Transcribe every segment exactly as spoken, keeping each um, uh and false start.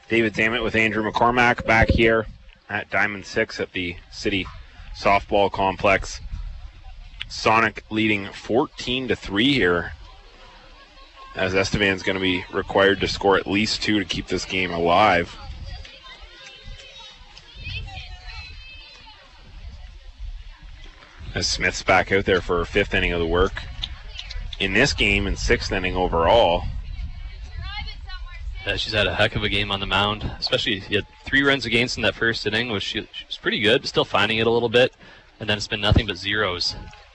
David Zammit with Andrew McCormack back here at Diamond Six at the City Softball Complex. Sonic leading fourteen to three here, as Estevan's going to be required to score at least two to keep this game alive. As Smith's back out there for her fifth inning of the work in this game and sixth inning overall. Yeah, she's had a heck of a game on the mound, especially she had three runs against in that first inning, which she, she was pretty good, still finding it a little bit, and then it's been nothing but zeros.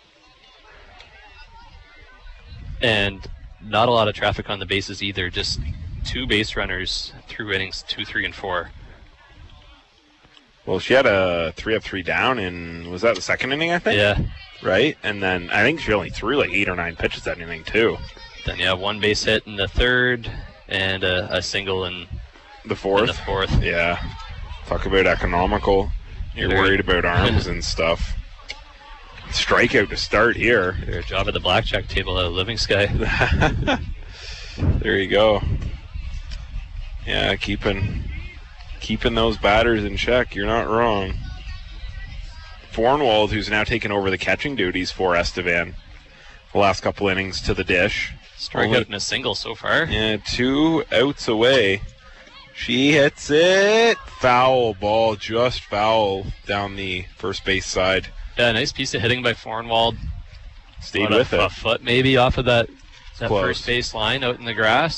And not a lot of traffic on the bases either, just two base runners through innings two, three, and four. Well, she had a three up, three down in, was that the second inning, I think? Yeah. Right? And then I think she only threw like eight or nine pitches that inning, too. Then, yeah, one base hit in the third, and a, a single in the fourth. In the fourth. Yeah. Talk about economical. You're Very. worried about arms and stuff. Strikeout to start here. Their job at the blackjack table at Living Sky. There you go. Yeah, keeping keeping those batters in check. You're not wrong. Fornwald, who's now taken over the catching duties for Estevan. The last couple innings to the dish. Strikeout and a single so far. Yeah, two outs away. She hits it. Foul ball, just foul down the first base side. Yeah, nice piece of hitting by Fornwald. Stayed About with a, it. A foot maybe off of that, that Close. first base line out in the grass.